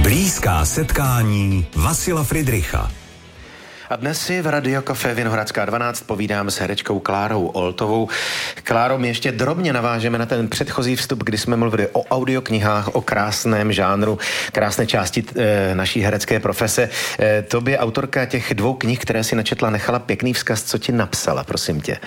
Blízká setkání Vasila Fridricha. A dnes si v Radio Café Vinohradská 12 povídám s herečkou Klárou Oltovou. Kláro, my ještě drobně navážeme na ten předchozí vstup, kdy jsme mluvili o audioknihách, o krásném žánru, krásné části naší herecké profese. Tobě autorka těch 2 knih, které si načetla, nechala pěkný vzkaz. Co ti napsala, prosím tě?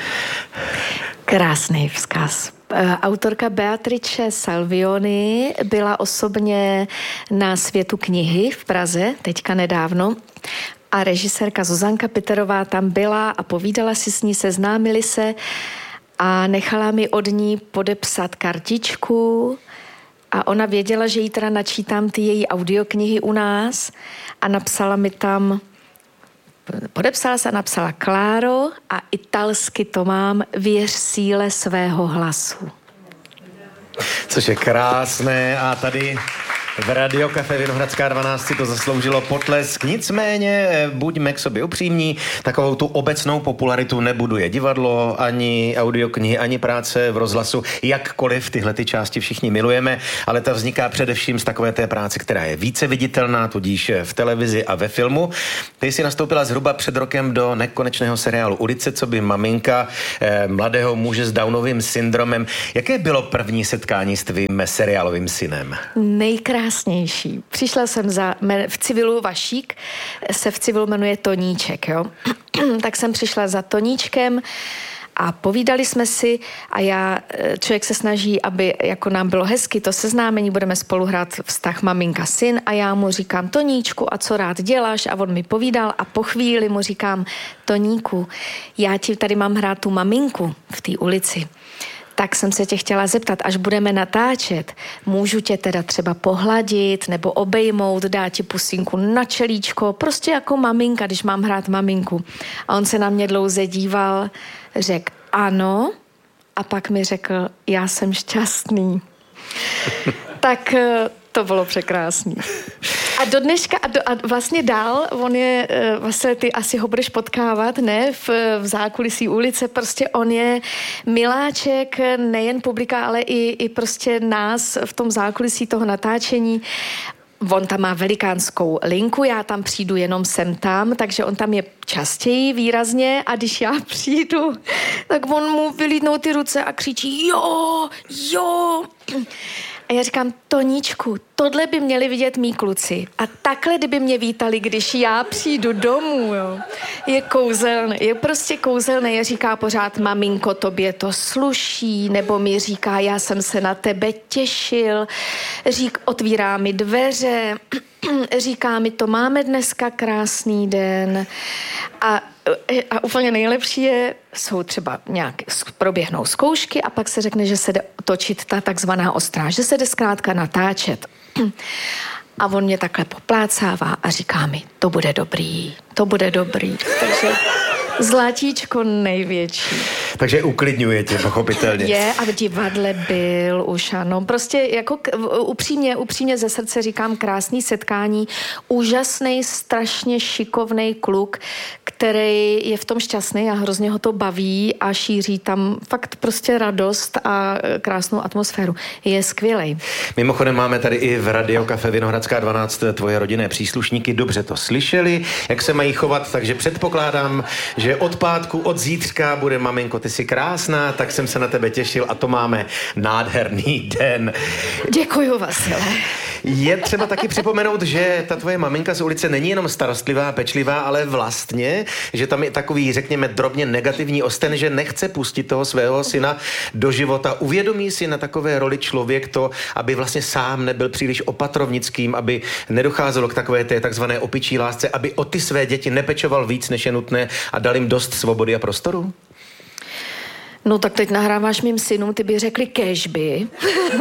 Krásný vzkaz. Autorka Beatrice Salvioni byla osobně na Světu knihy v Praze, teďka nedávno, a režisérka Zuzanka Piterová tam byla a povídala si s ní, seznámili se a nechala mi od ní podepsat kartičku a ona věděla, že jí teda načítám ty její audioknihy u nás a napsala mi tam, podepsala se a napsala: Kláro, a italsky to mám, věř síle svého hlasu. Což je krásné a tady v Radio Café Vinohradská 12 si to zasloužilo potlesk. Nicméně buďme k sobě upřímní, takovou tu obecnou popularitu nebuduje divadlo, ani audioknihy, ani práce v rozhlasu, jakkoliv tyhle ty části všichni milujeme, ale ta vzniká především z takové té práce, která je více viditelná, tudíž v televizi a ve filmu. Ty jsi nastoupila zhruba před rokem do nekonečného seriálu Ulice coby maminka mladého muže s Downovým syndromem. Jaké bylo první setkání s tvým seriálovým synem? Nejkrásnější. Přišla jsem v civilu Vašík, se v civilu jmenuje Toníček, jo. Tak jsem přišla za Toníčkem a povídali jsme si a člověk se snaží, aby jako nám bylo hezky to seznámení, budeme spolu hrát vztah maminka-syn a já mu říkám: Toníčku, a co rád děláš? A on mi povídal a po chvíli mu říkám: Toníku, já ti tady mám hrát tu maminku v té ulici. Tak jsem se tě chtěla zeptat, až budeme natáčet, můžu tě teda třeba pohladit nebo obejmout, dát ti pusinku na čelíčko, prostě jako maminka, když mám hrát maminku. A on se na mě dlouze díval, řekl ano a pak mi řekl: já jsem šťastný. Tak to bylo překrásný. A do dneška, a vlastně dál, on je, vlastně ty asi ho budeš potkávat, ne, v zákulisí ulice, prostě on je miláček nejen publika, ale i prostě nás v tom zákulisí toho natáčení. On tam má velikánskou linku, já tam přijdu jenom sem tam, takže on tam je častěji výrazně a když já přijdu, tak on mu vylídnou ty ruce a křičí jo. A já říkám: Toníčku, tohle by měli vidět mý kluci. A takhle, kdyby mě vítali, když já přijdu domů, jo. Je kouzelný, je prostě kouzelný. Já říká pořád: maminko, tobě to sluší, nebo mi říká: já jsem se na tebe těšil. Otvírá mi dveře, říká mi: to máme dneska krásný den. A úplně nejlepší jsou třeba proběhnou zkoušky a pak se řekne, že se jde točit ta takzvaná ostrá, že se jde zkrátka natáčet. A on mě takhle poplácává a říká mi: to bude dobrý. Takže zlatíčko největší. Takže uklidňuje tě, pochopitelně. Je, a v divadle byl už, ano. Prostě jako upřímně ze srdce říkám, krásný setkání, úžasný, strašně šikovnej kluk, který je v tom šťastný a hrozně ho to baví a šíří tam fakt prostě radost a krásnou atmosféru. Je skvělej. Mimochodem máme tady i v Radio Café Vinohradská 12 tvoje rodinné příslušníky, dobře to slyšeli, jak se mají chovat, takže předpokládám, že od pátku, od zítřka bude maminko, ty jsi krásná, tak jsem se na tebe těšil a to máme nádherný den. Děkuju, Vasile. Je třeba taky připomenout, že ta tvoje maminka z ulice není jenom starostlivá, pečlivá, ale vlastně, že tam je takový, řekněme, drobně negativní osten, že nechce pustit toho svého syna do života. Uvědomí si na takové roli člověk to, aby vlastně sám nebyl příliš opatrovnickým, aby nedocházelo k takové té takzvané opičí lásce, aby o ty své děti nepečoval víc, než je nutné a dal jim dost svobody a prostoru? No tak teď nahráváš mým synům, ty by řekli kéžby.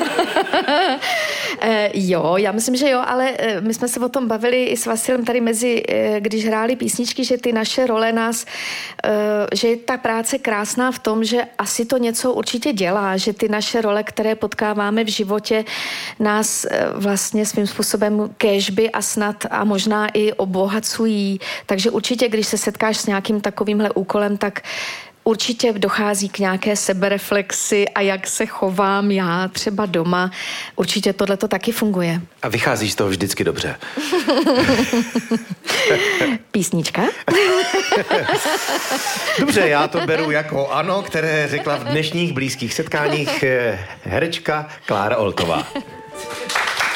Jo, já myslím, že jo, ale my jsme se o tom bavili i s Vasilem tady když hráli písničky, že ty naše role že je ta práce krásná v tom, že asi to něco určitě dělá, že ty naše role, které potkáváme v životě, nás vlastně svým způsobem kéžby a snad a možná i obohacují. Takže určitě, když se setkáš s nějakým takovýmhle úkolem, tak určitě dochází k nějaké sebereflexi a jak se chovám já třeba doma. Určitě tohle to taky funguje. A vychází z toho vždycky dobře. Písnička? Dobře, já to beru jako ano, které řekla v dnešních blízkých setkáních herečka Klára Oltová.